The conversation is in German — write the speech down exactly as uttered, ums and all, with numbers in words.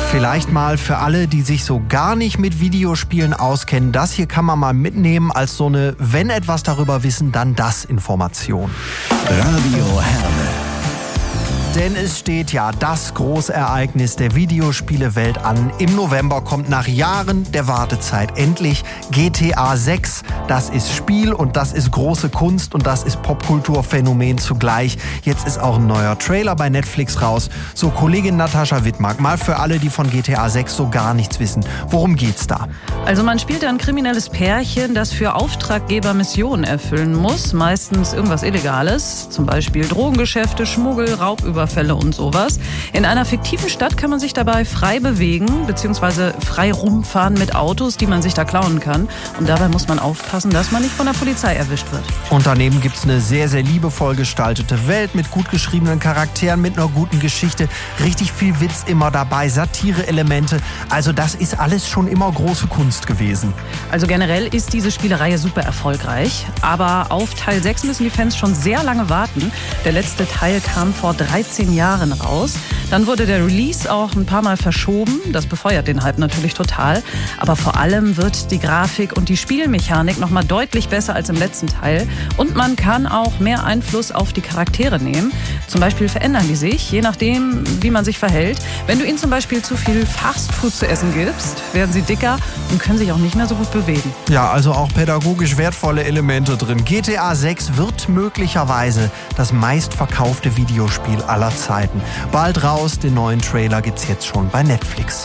Vielleicht mal für alle, die sich so gar nicht mit Videospielen auskennen. Das hier kann man mal mitnehmen als so eine, wenn etwas darüber wissen, dann das Information. Radio Herne. Denn es steht ja das Großereignis der Videospielewelt an. Im November kommt nach Jahren der Wartezeit endlich G T A sechs. Das ist Spiel und das ist große Kunst und das ist Popkulturphänomen zugleich. Jetzt ist auch ein neuer Trailer bei Netflix raus. So, Kollegin Natascha Wittmark, mal für alle, die von G T A sechs so gar nichts wissen. Worum geht's da? Also man spielt ein kriminelles Pärchen, das für Auftraggeber Missionen erfüllen muss. Meistens irgendwas Illegales, zum Beispiel Drogengeschäfte, Schmuggel, Raubüberfälle und sowas. In einer fiktiven Stadt kann man sich dabei frei bewegen, beziehungsweise frei rumfahren mit Autos, die man sich da klauen kann. Und dabei muss man aufpassen, dass man nicht von der Polizei erwischt wird. Und daneben gibt's eine sehr, sehr liebevoll gestaltete Welt mit gut geschriebenen Charakteren, mit einer guten Geschichte. Richtig viel Witz immer dabei, Satire-Elemente. Also das ist alles schon immer große Kunst gewesen. Also generell ist diese Spielereihe super erfolgreich. Aber auf Teil sechs müssen die Fans schon sehr lange warten. Der letzte Teil kam vor dreizehn Jahren raus. Dann wurde der Release auch ein paar Mal verschoben. Das befeuert den Hype natürlich total. Aber vor allem wird die Grafik und die Spielmechanik noch mal deutlich besser als im letzten Teil. Und man kann auch mehr Einfluss auf die Charaktere nehmen. Zum Beispiel verändern die sich, je nachdem, wie man sich verhält. Wenn du ihnen zum Beispiel zu viel Fastfood zu essen gibst, werden sie dicker und können sich auch nicht mehr so gut bewegen. Ja, also auch pädagogisch wertvolle Elemente drin. G T A sechs wird möglicherweise das meistverkaufte Videospiel aller Zeiten. Bald raus, den neuen Trailer gibt's jetzt schon bei Netflix.